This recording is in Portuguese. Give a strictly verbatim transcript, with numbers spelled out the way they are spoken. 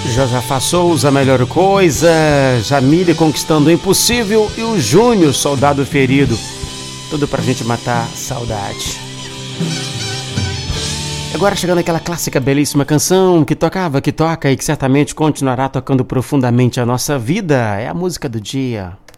Josafá Souza, a melhor coisa, Jamile conquistando o impossível e o Júnior, soldado ferido. Tudo pra gente matar saudade. Agora chegando aquela clássica, belíssima canção que tocava, que toca e que certamente continuará tocando profundamente a nossa vida. É a música do dia.